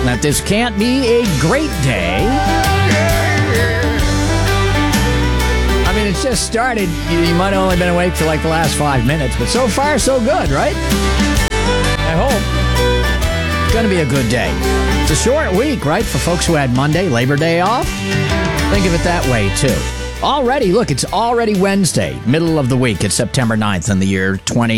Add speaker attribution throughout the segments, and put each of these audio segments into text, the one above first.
Speaker 1: that this can't be a great day. I mean, it's just started. You might have only been awake for like the last 5 minutes, but so far, so good, right? I hope. It's going to be a good day. It's a short week, right, for folks who had Monday, Labor Day off? Think of it that way, too. Already, look, it's already Wednesday, middle of the week. It's September 9th in the year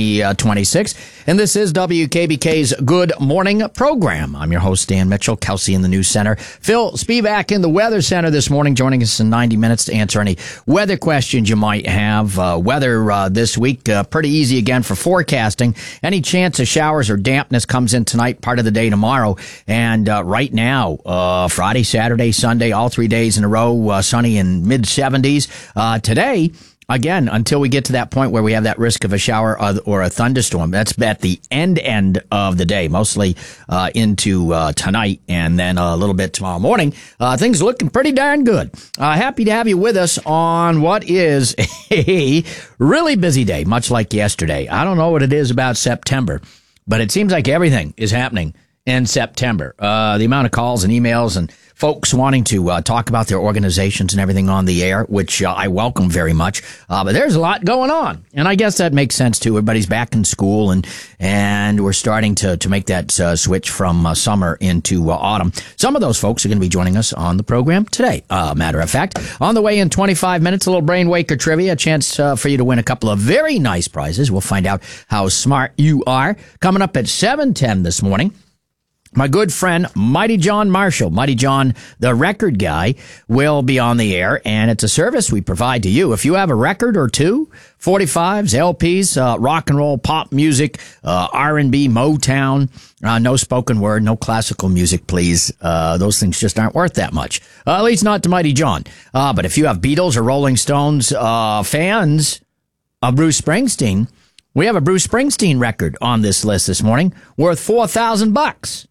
Speaker 1: 2026. And this is WKBK's Good Morning program. I'm your host, Dan Mitchell, Kelsey in the News Center. Phil Spivak in the Weather Center this morning, joining us in 90 minutes to answer any weather questions you might have. Weather this week, pretty easy again for forecasting. Any chance of showers or dampness comes in tonight, part of the day tomorrow. And right now, Friday, Saturday, Sunday, all 3 days in a row, sunny in mid-70s. Today, again, until we get to that point where we have that risk of a shower or a thunderstorm, that's at the end of the day, mostly into tonight and then a little bit tomorrow morning. Things are looking pretty darn good. Happy to have you with us on what is a really busy day, much like yesterday. I don't know what it is about September, but it seems like everything is happening in September. The amount of calls and emails and folks wanting to talk about their organizations and everything on the air, which I welcome very much. But there's a lot going on. And I guess that makes sense, too. Everybody's back in school, and we're starting to make that switch from summer into autumn. Some of those folks are going to be joining us on the program today. Matter of fact, on the way in 25 minutes, a little Brain Waker trivia, a chance for you to win a couple of very nice prizes. We'll find out how smart you are. Coming up at 7:10 this morning, my good friend, Mighty John Marshall, Mighty John, the record guy, will be on the air, and it's a service we provide to you. If you have a record or two, 45s, LPs, rock and roll, pop music, R&B, Motown, no spoken word, no classical music, please. Those things just aren't worth that much. At least not to Mighty John. But if you have Beatles or Rolling Stones fans of Bruce Springsteen, we have a Bruce Springsteen record on this list this morning worth $4,000.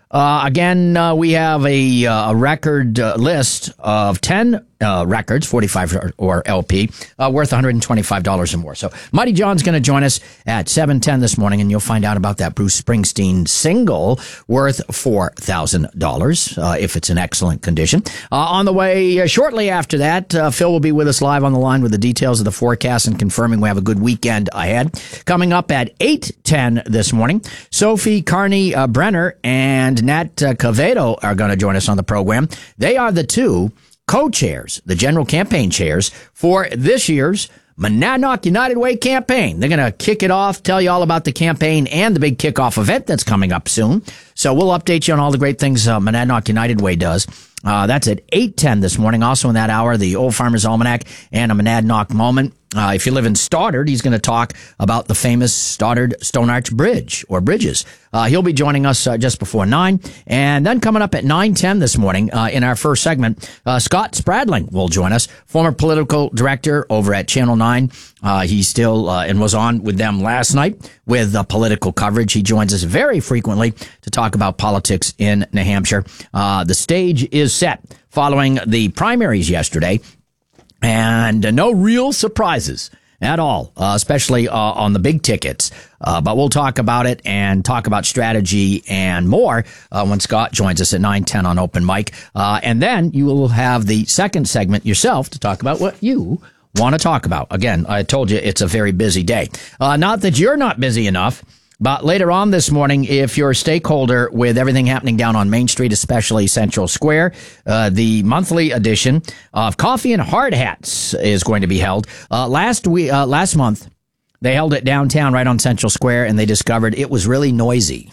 Speaker 1: Again, we have a record list of 10 records, 45 or LP, worth $125 or more. So Mighty John's going to join us at 7:10 this morning, and you'll find out about that Bruce Springsteen single worth $4,000 if it's in excellent condition. On the way shortly after that, Phil will be with us live on the line with the details of the forecast and confirming we have a good weekend ahead. Coming up at 8:10 this morning, Sophie Carney Brenner and Nat Cavedo are going to join us on the program. They are the two co-chairs, the general campaign chairs for this year's Monadnock United Way campaign. They're going to kick it off, tell you all about the campaign and the big kickoff event that's coming up soon. So we'll update you on all the great things Monadnock United Way does. That's at 8:10 this morning. Also in that hour, the Old Farmer's Almanac and a Monadnock moment. If you live in Stoddard, he's going to talk about the famous Stoddard Stone Arch Bridge or bridges. He'll be joining us just before 9. And then coming up at 9:10 this morning in our first segment, Scott Spradling will join us, former political director over at Channel 9. He still and was on with them last night with political coverage. He joins us very frequently to talk about politics in New Hampshire. The stage is set following the primaries yesterday. And no real surprises at all, especially on the big tickets. But we'll talk about it and talk about strategy and more when Scott joins us at 9:10 on Open Mic. And then you will have the second segment yourself to talk about what you want to talk about. Again, I told you it's a very busy day. Not that you're not busy enough. But later on this morning, if you're a stakeholder with everything happening down on Main Street, especially Central Square, the monthly edition of Coffee and Hard Hats is going to be held. Last month, they held it downtown right on Central Square, and they discovered it was really noisy.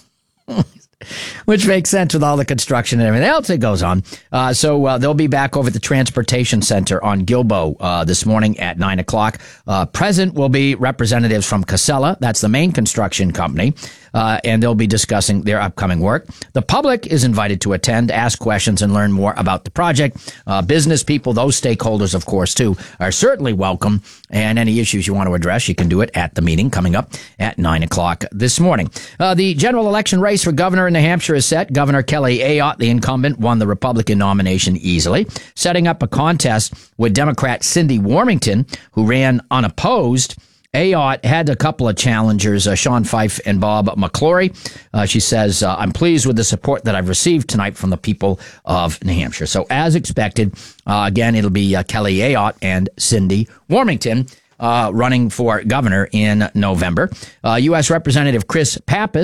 Speaker 1: Which makes sense with all the construction and everything else that goes on. So they'll be back over at the Transportation Center on Gilboa this morning at 9 o'clock. Present will be representatives from Casella. That's the main construction company. And they'll be discussing their upcoming work. The public is invited to attend, ask questions, and learn more about the project. Business people, those stakeholders, of course, too, are certainly welcome. And any issues you want to address, you can do it at the meeting coming up at 9 o'clock this morning. The general election race for governor in New Hampshire is set. Governor Kelly Ayotte, the incumbent, won the Republican nomination easily, setting up a contest with Democrat Cindy Warmington, who ran unopposed. Ayotte had a couple of challengers, Sean Fife and Bob McClory. She says, I'm pleased with the support that I've received tonight from the people of New Hampshire. So as expected, again, it'll be Kelly Ayotte and Cindy Warmington running for governor in November. U.S. Representative Chris Pappas